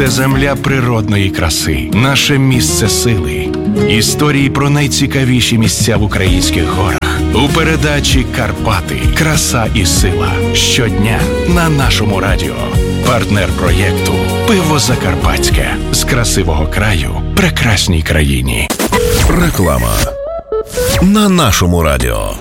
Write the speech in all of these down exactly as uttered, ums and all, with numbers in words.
Це земля природної краси, наше місце сили. Історії про найцікавіші місця в українських горах. У передачі «Карпати. Краса і сила». Щодня на нашому радіо. Партнер проєкту «Пиво Закарпатське». З красивого краю прекрасній країні. Реклама на нашому радіо.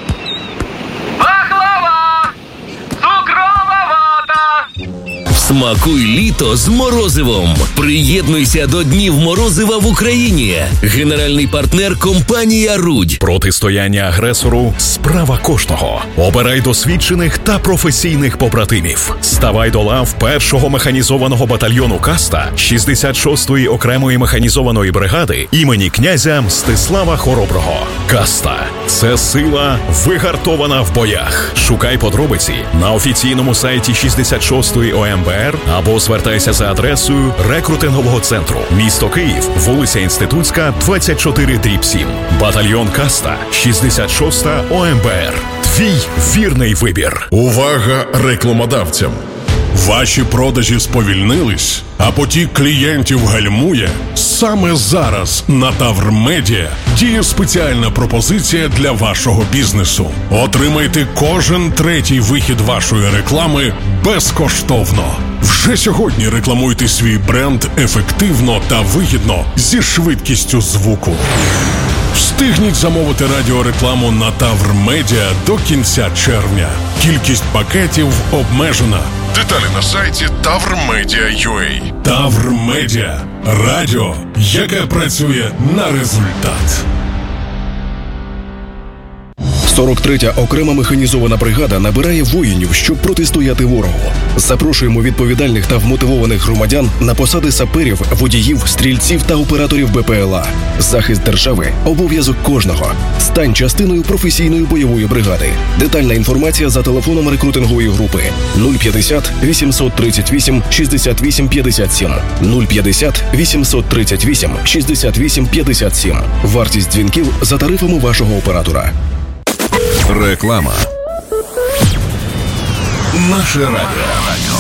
Смакуй літо з морозивом. Приєднуйся до Днів морозива в Україні. Генеральний партнер компанія «Рудь». Протистояння агресору – справа кожного. Обирай досвідчених та професійних побратимів. Ставай до лав першого механізованого батальйону «Каста» шістдесят шостої окремої механізованої бригади імені князя Мстислава Хороброго. «Каста» – це сила, вигартована в боях. Шукай подробиці на офіційному сайті шістдесят шостої О М Б Р або звертайся за адресою рекрутингового центру. Місто Київ, вулиця Інститутська, двадцять чотири дріб сім. Батальйон «Каста», шістдесят шоста О М Б Р. Твій вірний вибір. Увага рекламодавцям! Ваші продажі сповільнились, а потік клієнтів гальмує? Саме зараз на Тавр Медіа діє спеціальна пропозиція для вашого бізнесу. Отримайте кожен третій вихід вашої реклами безкоштовно. Вже сьогодні рекламуйте свій бренд ефективно та вигідно зі швидкістю звуку. Встигніть замовити радіорекламу на Тавр Медіа до кінця червня. Кількість пакетів обмежена. Деталі на сайті тавр медіа крапка ю а. Тавр Медіа. Радіо, яке працює на результат. сорок третя окрема механізована бригада набирає воїнів, щоб протистояти ворогу. Запрошуємо відповідальних та вмотивованих громадян на посади саперів, водіїв, стрільців та операторів Б П Л А. Захист держави – обов'язок кожного. Стань частиною професійної бойової бригади. Детальна інформація за телефоном рекрутингової групи нуль п'ятдесят вісімсот тридцять вісім шістдесят вісім п'ятдесят сім нуль п'ятдесят вісімсот тридцять вісім шістдесят вісім п'ятдесят сім. Вартість дзвінків за тарифами вашого оператора. Реклама. Наше радіо.